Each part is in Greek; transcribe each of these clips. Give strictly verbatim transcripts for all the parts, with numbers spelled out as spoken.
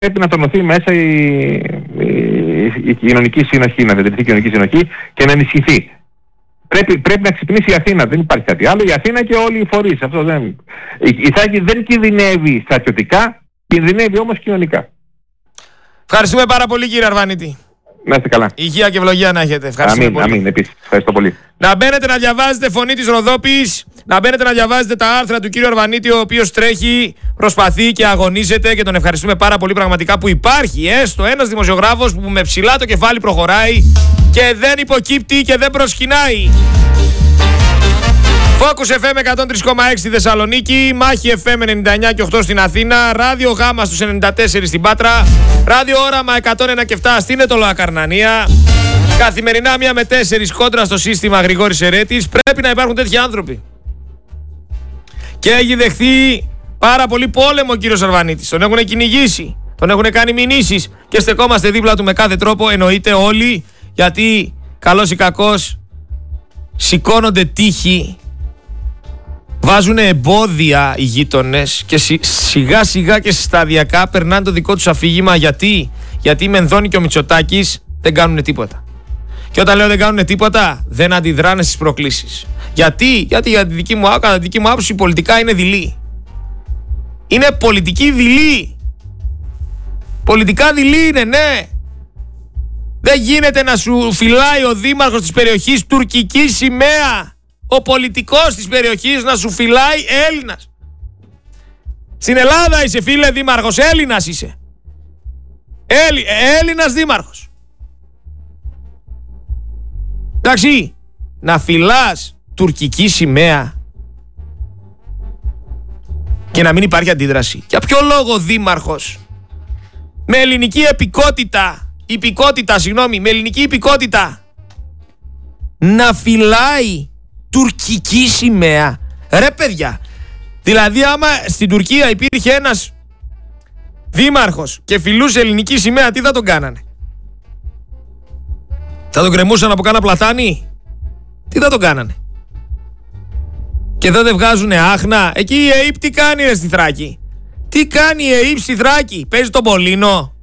πρέπει να τονωθεί μέσα η, η, η κοινωνική συνοχή, να διατηρηθεί η κοινωνική συνοχή και να ενισχυθεί. Πρέπει, πρέπει να ξυπνήσει η Αθήνα, δεν υπάρχει κάτι άλλο. Η Αθήνα και όλοι οι φορείς. Αυτό δεν... Η, η Θάκη δεν κινδυνεύει στρατιωτικά, κινδυνεύει όμως κοινωνικά. Ευχαριστούμε πάρα πολύ, κύριε Αρβανίτη. Να είστε καλά. Υγεία και ευλογία να έχετε. Ευχαριστούμε αμήν, πολύ. Αμήν, επίσης. Ευχαριστώ πολύ. Να μπαίνετε να διαβάζετε Φωνή της Ροδόπης, να μπαίνετε να διαβάζετε τα άρθρα του κύριου Αρβανίτη, ο οποίος τρέχει, προσπαθεί και αγωνίζεται και τον ευχαριστούμε πάρα πολύ πραγματικά που υπάρχει έστω ένας δημοσιογράφος που με ψηλά το κεφάλι προχωράει και δεν υποκύπτει και δεν προσκυνάει. Focus εφ εμ εκατόν τρία κόμμα έξι στη Θεσσαλονίκη, Μάχη εφ εμ ενενήντα εννιά και οκτώ στην Αθήνα, Ράδιο Γάμα στους ενενήντα τέσσερα στην Πάτρα, Ράδιο Όραμα εκατόν ένα και επτά στην Ετωλοακαρνανία. Καθημερινά μία με τέσσερις κόντρα στο σύστημα Γρηγόρης Ερέτης. Πρέπει να υπάρχουν τέτοιοι άνθρωποι. Και έχει δεχθεί πάρα πολύ πόλεμο ο κύριος Αρβανίτης. Τον έχουν κυνηγήσει, τον έχουν κάνει μηνύσεις και στεκόμαστε δίπλα του με κάθε τρόπο, εννοείται όλοι, γιατί καλός ή κακός σηκώνονται τείχοι, βάζουν εμπόδια οι γείτονες και σιγά σιγά και σταδιακά περνάνε το δικό τους αφήγημα. Γιατί, γιατί η Μενδώνη και ο Μητσοτάκης δεν κάνουν τίποτα. Και όταν λέω δεν κάνουν τίποτα, δεν αντιδράνε στις προκλήσεις. Γιατί, γιατί για τη δική μου, κατά τη δική μου άποψη, πολιτικά είναι δειλή. Είναι πολιτική δειλή. Πολιτικά δειλή είναι, ναι. Δεν γίνεται να σου φυλάει ο δήμαρχος της περιοχής τουρκική σημαία. Ο πολιτικός της περιοχής να σου φυλάει Έλληνας. Στην Ελλάδα είσαι, φίλε δήμαρχος, Έλληνας είσαι. Έλλη, Έλληνας δήμαρχος. Εντάξει, να φυλάς τουρκική σημαία και να μην υπάρχει αντίδραση. Για ποιο λόγο δήμαρχος με ελληνική επικότητα, υπηκότητα, συγγνώμη, με ελληνική υπηκότητα να φυλάει τουρκική σημαία? Ρε παιδιά, δηλαδή άμα στην Τουρκία υπήρχε ένας δήμαρχος και φυλούσε ελληνική σημαία, τι θα τον κάνανε? Θα τον κρεμούσαν από κάνα πλατάνι? Τι θα τον κάνανε? Και εδώ δεν βγάζουνε άχνα? Εκεί η ΕΥΠ τι κάνει ρε στη Θράκη? Τι κάνει η ΕΥΠ στη Θράκη? Παίζει τον Πολύνο?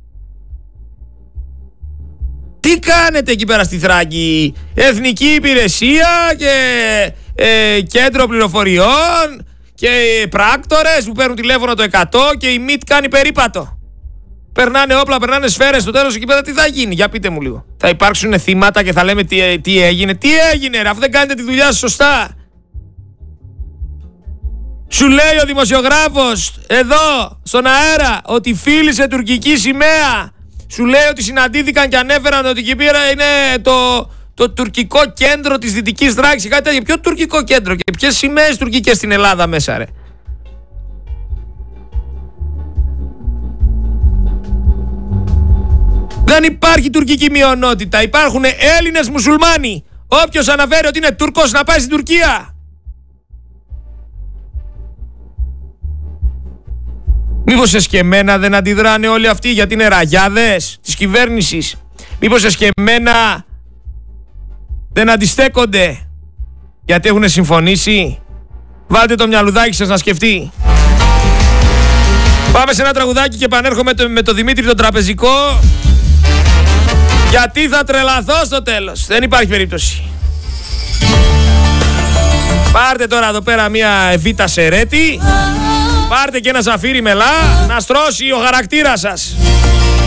Τι κάνετε εκεί πέρα στη Θράκη? Εθνική Υπηρεσία και ε, Κέντρο Πληροφοριών και πράκτορες που παίρνουν τηλέφωνο το εκατό και η ΜΙΤ κάνει περίπατο. Περνάνε όπλα, περνάνε σφαίρες, στο τέλος εκεί πέρα τι θα γίνει? Για πείτε μου λίγο. Θα υπάρξουν θύματα και θα λέμε τι, τι έγινε? Τι έγινε ρε, αφού δεν κάνετε τη δουλειά σας σωστά? Σου λέει ο δημοσιογράφος εδώ στον αέρα ότι φίλησε τουρκική σημαία. Σου λέει ότι συναντήθηκαν και ανέφεραν ότι εκεί πέρα είναι το, το τουρκικό κέντρο της Δυτικής Θράκης. Κάτι τέτοιο. Ποιο τουρκικό κέντρο και ποιες σημαίες τουρκικές στην Ελλάδα μέσα ρε? Δεν υπάρχει τουρκική μειονότητα. Υπάρχουν Έλληνες μουσουλμάνοι. Όποιος αναφέρει ότι είναι Τούρκος να πάει στην Τουρκία. Μήπως εσκεμμένα δεν αντιδράνε όλοι αυτοί γιατί είναι ραγιάδες της κυβέρνησης? Μήπως εσκεμμένα δεν αντιστέκονται γιατί έχουν συμφωνήσει? Βάλτε το μυαλουδάκι σας να σκεφτεί. Πάμε σε ένα τραγουδάκι και επανέρχομαι με το, με το Δημήτρη τον Τραπεζικό, γιατί θα τρελαθώ στο τέλος. Δεν υπάρχει περίπτωση. Πάρτε τώρα εδώ πέρα μια Εβίτα Σερέτη. Πάρτε και ένα Ζαφύρι Μελά να στρώσει ο χαρακτήρας σας.